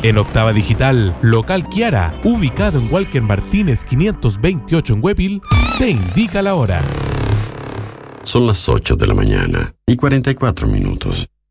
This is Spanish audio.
En Octava Digital, local Kiara, ubicado en Walker Martínez 528 en Huepil, te indica la hora. Son las 8 de la mañana y 44 minutos.